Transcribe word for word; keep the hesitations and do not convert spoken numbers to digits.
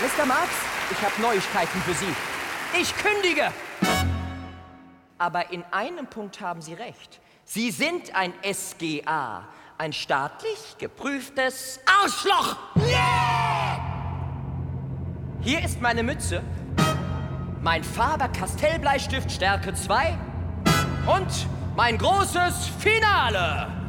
Mister Marx, ich habe Neuigkeiten für Sie. Ich kündige! Aber in einem Punkt haben Sie recht. Sie sind ein S G A, ein staatlich geprüftes Arschloch! Yeah! Hier ist meine Mütze, mein Faber-Castell-Bleistift Stärke zwei und mein großes Finale!